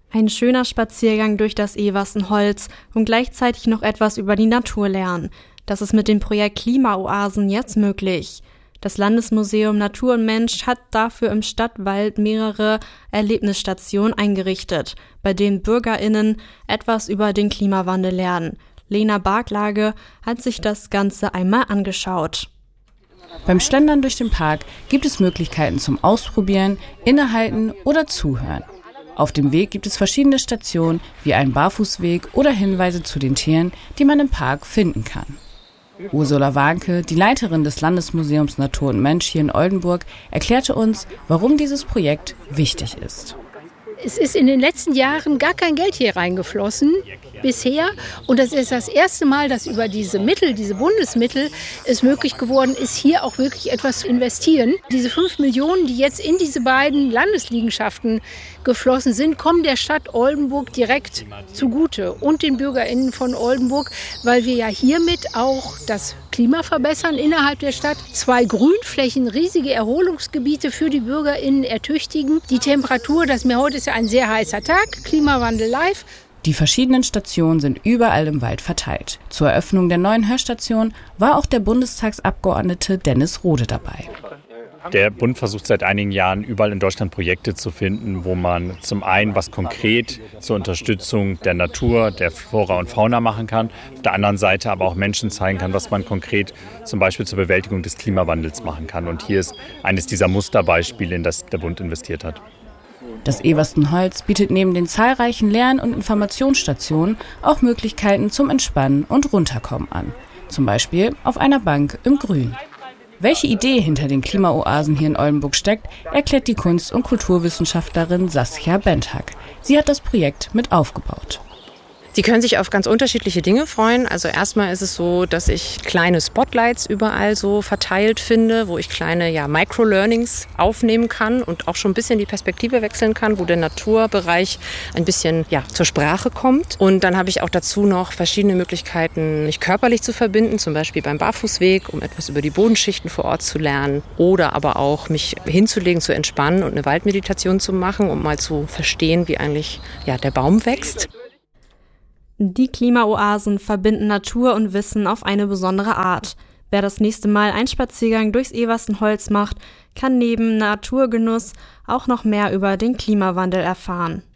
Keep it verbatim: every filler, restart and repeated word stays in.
Ein schöner Spaziergang durch das Everstenholz und gleichzeitig noch etwas über die Natur lernen. Das ist mit dem Projekt Klimaoasen jetzt möglich. Das Landesmuseum Natur und Mensch hat dafür im Stadtwald mehrere Erlebnisstationen eingerichtet, bei denen BürgerInnen etwas über den Klimawandel lernen. Lena Barklage hat sich das Ganze einmal angeschaut. Beim Schlendern durch den Park gibt es Möglichkeiten zum Ausprobieren, Innehalten oder Zuhören. Auf dem Weg gibt es verschiedene Stationen wie einen Barfußweg oder Hinweise zu den Tieren, die man im Park finden kann. Ursula Warnke, die Leiterin des Landesmuseums Natur und Mensch hier in Oldenburg, erklärte uns, warum dieses Projekt wichtig ist. Es ist in den letzten Jahren gar kein Geld hier reingeflossen bisher. Und das ist das erste Mal, dass über diese Mittel, diese Bundesmittel, es möglich geworden ist, hier auch wirklich etwas zu investieren. Diese fünf Millionen, die jetzt in diese beiden Landesliegenschaften geflossen sind, kommen der Stadt Oldenburg direkt zugute und den BürgerInnen von Oldenburg, weil wir ja hiermit auch das Klima verbessern innerhalb der Stadt. Zwei Grünflächen, riesige Erholungsgebiete für die BürgerInnen ertüchtigen. Die Temperatur, das Meer heute ist ja ein sehr heißer Tag, Klimawandel live. Die verschiedenen Stationen sind überall im Wald verteilt. Zur Eröffnung der neuen Hörstation war auch der Bundestagsabgeordnete Dennis Rohde dabei. Der Bund versucht seit einigen Jahren überall in Deutschland Projekte zu finden, wo man zum einen was konkret zur Unterstützung der Natur, der Flora und Fauna machen kann, auf der anderen Seite aber auch Menschen zeigen kann, was man konkret zum Beispiel zur Bewältigung des Klimawandels machen kann. Und hier ist eines dieser Musterbeispiele, in das der Bund investiert hat. Das Everstenholz bietet neben den zahlreichen Lern- und Informationsstationen auch Möglichkeiten zum Entspannen und Runterkommen an. Zum Beispiel auf einer Bank im Grün. Welche Idee hinter den Klimaoasen hier in Oldenburg steckt, erklärt die Kunst- und Kulturwissenschaftlerin Saskia Bentag. Sie hat das Projekt mit aufgebaut. Die können sich auf ganz unterschiedliche Dinge freuen. Also erstmal ist es so, dass ich kleine Spotlights überall so verteilt finde, wo ich kleine ja, Micro-Learnings aufnehmen kann und auch schon ein bisschen die Perspektive wechseln kann, wo der Naturbereich ein bisschen ja, zur Sprache kommt. Und dann habe ich auch dazu noch verschiedene Möglichkeiten, mich körperlich zu verbinden, zum Beispiel beim Barfußweg, um etwas über die Bodenschichten vor Ort zu lernen oder aber auch mich hinzulegen, zu entspannen und eine Waldmeditation zu machen, um mal zu verstehen, wie eigentlich ja, der Baum wächst. Die Klimaoasen verbinden Natur und Wissen auf eine besondere Art. Wer das nächste Mal einen Spaziergang durchs Everstenholz macht, kann neben Naturgenuss auch noch mehr über den Klimawandel erfahren.